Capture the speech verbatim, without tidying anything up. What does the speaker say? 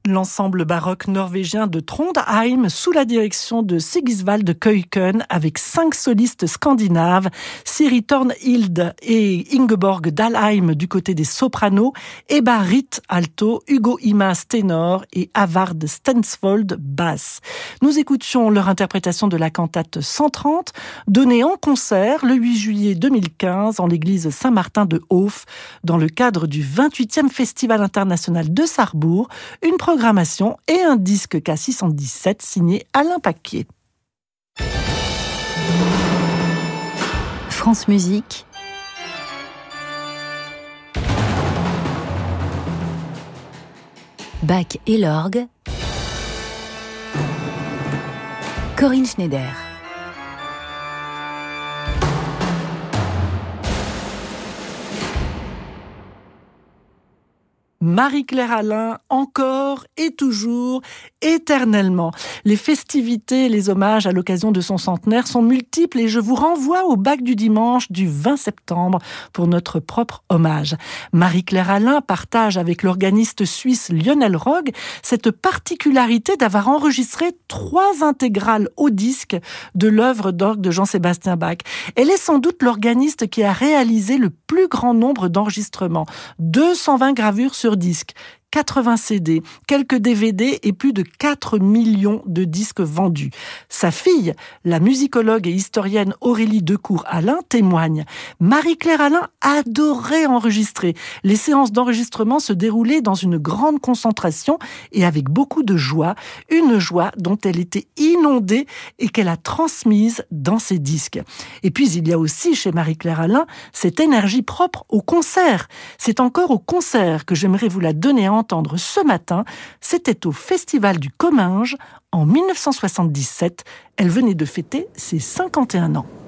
L'ensemble baroque norvégien de Trondheim, sous la direction de Sigisvald Keuken, avec cinq solistes scandinaves, Siri Thornhild et Ingeborg Dalheim du côté des sopranos, Ebba Ritt alto, Hugo Imas ténor et Havard Stensvold basse. Nous écoutions leur interprétation de la cantate cent trente, donnée en concert le huit juillet deux mille quinze en l'église Saint-Martin de Hof, dans le cadre du vingt-huitième Festival international de Sarrebourg, une programmation et un disque K six cent dix-sept signé Alain Paquier. France Musique. Bach et l'orgue. Corinne Schneider. Marie-Claire Alain, encore et toujours, éternellement. Les festivités et les hommages à l'occasion de son centenaire sont multiples et je vous renvoie au Bach du dimanche du vingt septembre pour notre propre hommage. Marie-Claire Alain partage avec l'organiste suisse Lionel Rogue cette particularité d'avoir enregistré trois intégrales au disque de l'œuvre d'orgue de Jean-Sébastien Bach. Elle est sans doute l'organiste qui a réalisé le plus grand nombre d'enregistrements, deux cent vingt gravures sur disque, quatre-vingts C D, quelques D V D et plus de quatre millions de disques vendus. Sa fille, la musicologue et historienne Aurélie Decour-Alain, témoigne. Marie-Claire Alain adorait enregistrer. Les séances d'enregistrement se déroulaient dans une grande concentration et avec beaucoup de joie, une joie dont elle était inondée et qu'elle a transmise dans ses disques. Et puis il y a aussi chez Marie-Claire Alain cette énergie propre au concert. C'est encore au concert que j'aimerais vous la donner à entendre ce matin. C'était au Festival du Comminges en mille neuf cent soixante-dix-sept. Elle venait de fêter ses cinquante et un ans.